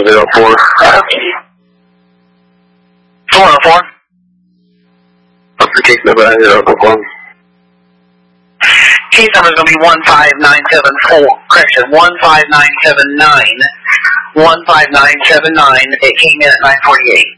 404. 404? What's the case number? 904. Case number is going to be 15974. Correction, 15979. 15979. It came in at 948.